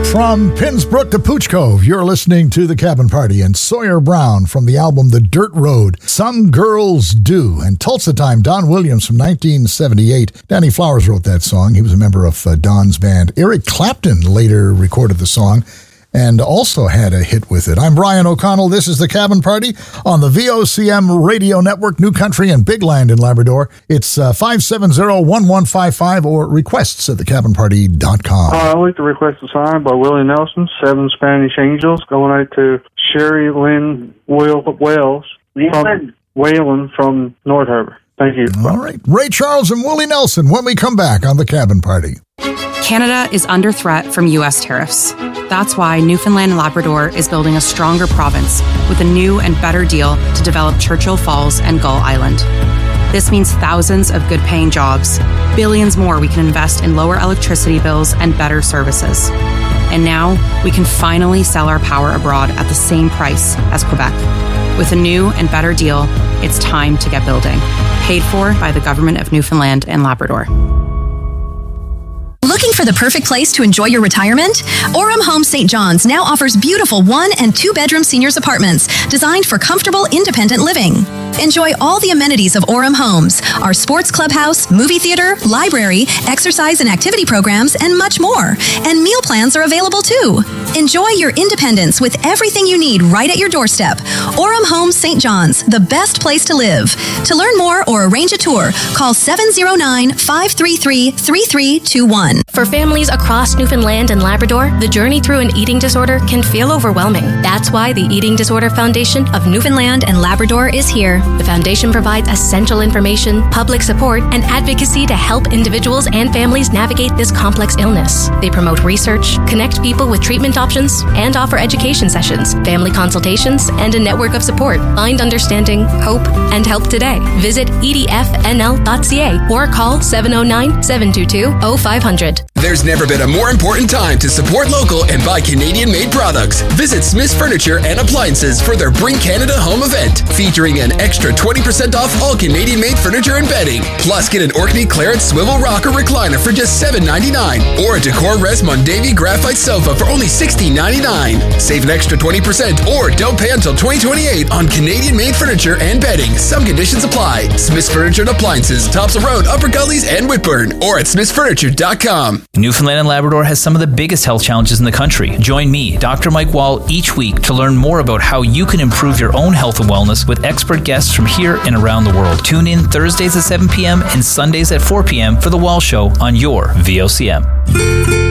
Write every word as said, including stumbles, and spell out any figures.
From Pinsbrook to Pooch Cove, you're listening to The Cabin Party, and Sawyer Brown from the album The Dirt Road, Some Girls Do, and Tulsa Time, Don Williams from nineteen seventy-eight. Danny Flowers wrote that song. He was a member of uh, Don's band. Eric Clapton later recorded the song and also had a hit with it. I'm Brian O'Connell. This is The Cabin Party on the V O C M Radio Network, New Country and Big Land in Labrador. It's uh, five seven zero, one one five five or requests at the cabin party dot com. Uh, I'd like to request a song by Willie Nelson, Seven Spanish Angels, going out to Sherry Lynn Wales from Whalen from North Harbour. Thank you. All right. Ray Charles and Willie Nelson when we come back on The Cabin Party. Canada is under threat from U S tariffs. That's why Newfoundland and Labrador is building a stronger province with a new and better deal to develop Churchill Falls and Gull Island. This means thousands of good-paying jobs, billions more we can invest in lower electricity bills and better services. And now we can finally sell our power abroad at the same price as Quebec. With a new and better deal, it's time to get building. Paid for by the Government of Newfoundland and Labrador. Looking for the perfect place to enjoy your retirement? Orem Homes Saint John's now offers beautiful one- and two-bedroom seniors apartments designed for comfortable, independent living. Enjoy all the amenities of Orem Homes, our sports clubhouse, movie theater, library, exercise and activity programs, and much more. And meal plans are available too. Enjoy your independence with everything you need right at your doorstep. Orem Homes Saint John's, the best place to live. To learn more or arrange a tour, call seven zero nine, five three three, three three two one. For families across Newfoundland and Labrador, the journey through an eating disorder can feel overwhelming. That's why the Eating Disorder Foundation of Newfoundland and Labrador is here. The foundation provides essential information, public support, and advocacy to help individuals and families navigate this complex illness. They promote research, connect people with treatment options, and offer education sessions, family consultations, and a network of support. Find understanding, hope, and help today. Visit e d f n l dot c a or call seven oh nine, seven two two, oh five hundred. There's never been a more important time to support local and buy Canadian-made products. Visit Smith's Furniture and Appliances for their Bring Canada Home event, featuring an extra twenty percent off all Canadian-made furniture and bedding. Plus, get an Orkney Clarence Swivel Rocker Recliner for just seven ninety-nine, or a Decor Res Mondavie Graphite Sofa for only sixteen ninety-nine. Save an extra twenty percent or don't pay until twenty twenty-eight on Canadian-made furniture and bedding. Some conditions apply. Smith's Furniture and Appliances, Topsail Road, Upper Gullies, and Whitburn, or at smiths furniture dot com. Newfoundland and Labrador has some of the biggest health challenges in the country. Join me, Doctor Mike Wall, each week to learn more about how you can improve your own health and wellness with expert guests from here and around the world. Tune in Thursdays at seven p.m. and Sundays at four p.m. for The Wall Show on your V O C M.